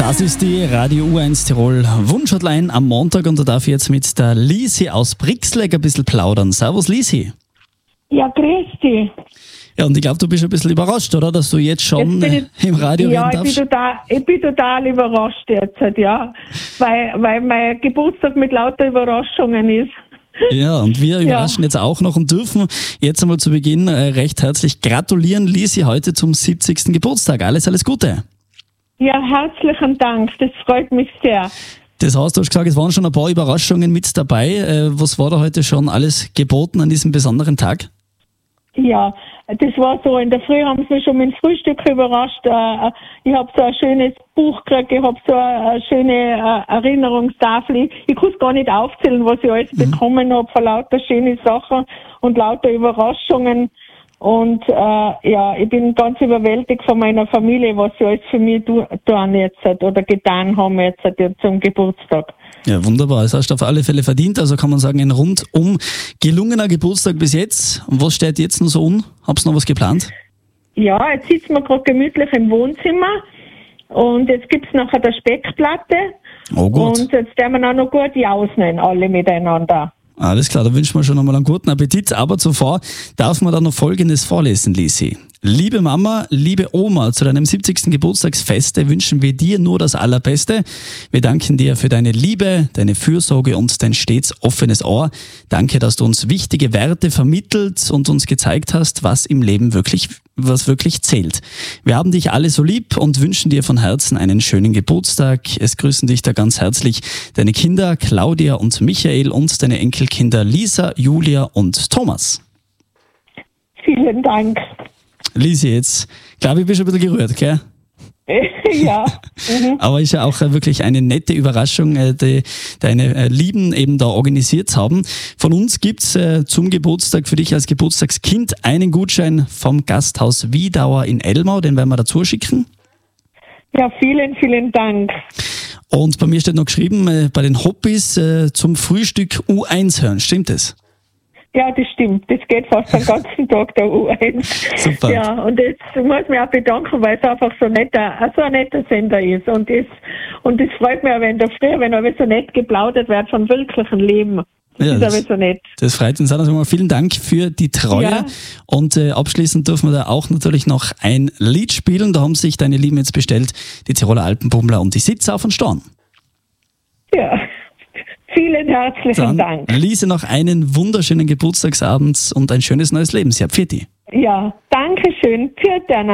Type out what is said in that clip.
Das ist die Radio U1 Tirol Wunschhotline am Montag und da darf ich jetzt mit der Lisi aus Brixlegg ein bisschen plaudern. Servus Lisi. Ja, grüß dich. Ja, und ich glaube, du bist ein bisschen überrascht, oder? Dass du jetzt schon im Radio reden darfst. Ich bin total überrascht jetzt, ja. Weil mein Geburtstag mit lauter Überraschungen ist. Ja, und wir überraschen jetzt auch noch und dürfen jetzt einmal zu Beginn recht herzlich gratulieren, Lisi, heute zum 70. Geburtstag. Alles Gute. Ja, herzlichen Dank, das freut mich sehr. Das heißt, du hast gesagt, es waren schon ein paar Überraschungen mit dabei. Was war da heute schon alles geboten an diesem besonderen Tag? Ja, das war so, in der Früh haben sie mich schon mit dem Frühstück überrascht. Ich habe so ein schönes Buch gekriegt, ich habe so eine schöne Erinnerungstafel. Ich kann es gar nicht aufzählen, was ich alles bekommen habe, von lauter schöne Sachen und lauter Überraschungen. Und ich bin ganz überwältigt von meiner Familie, was sie alles für mich tun jetzt oder getan haben jetzt zum Geburtstag. Ja, wunderbar. Das hast du auf alle Fälle verdient. Also kann man sagen, ein rundum gelungener Geburtstag bis jetzt. Und was steht jetzt noch so an? Hab's noch was geplant? Ja, jetzt sitzen wir gerade gemütlich im Wohnzimmer und jetzt gibt's nachher der Speckplatte. Oh gut. Und jetzt werden wir auch noch gut ausnehmen, alle miteinander. Alles klar, da wünschen wir schon einmal einen guten Appetit. Aber zuvor darf man da noch Folgendes vorlesen, Lisi. Liebe Mama, liebe Oma, zu deinem 70. Geburtstagsfeste wünschen wir dir nur das Allerbeste. Wir danken dir für deine Liebe, deine Fürsorge und dein stets offenes Ohr. Danke, dass du uns wichtige Werte vermittelt und uns gezeigt hast, was im Leben wirklich zählt. Wir haben dich alle so lieb und wünschen dir von Herzen einen schönen Geburtstag. Es grüßen dich da ganz herzlich deine Kinder Claudia und Michael und deine Enkelkinder Lisa, Julia und Thomas. Vielen Dank. Lisi, jetzt glaube ich, bist du ein bisschen gerührt, gell? Ja. Aber ist ja auch wirklich eine nette Überraschung, die deine Lieben eben da organisiert haben. Von uns gibt's zum Geburtstag für dich als Geburtstagskind einen Gutschein vom Gasthaus Wiedauer in Elmau, den werden wir dazu schicken. Ja, vielen Dank. Und bei mir steht noch geschrieben, bei den Hobbys zum Frühstück U1 hören, stimmt das? Ja, das stimmt. Das geht fast den ganzen Tag der U1. Super. Ja, und jetzt muss ich mich auch bedanken, weil es einfach so ein netter Sender ist. Und das freut mich auch, wenn aber so nett geplaudert wird vom wirklichen Leben. Das ist aber so nett. Das freut uns auch. Also vielen Dank für die Treue. Ja. Und abschließend dürfen wir da auch natürlich noch ein Lied spielen. Da haben sich deine Lieben jetzt bestellt, die Tiroler Alpenbummler und die Sitze auf und Storn. Ja. Vielen herzlichen Dank. Lise, noch einen wunderschönen Geburtstagsabend und ein schönes neues Leben. Sehr pfiat. Ja, danke schön. Pfiat.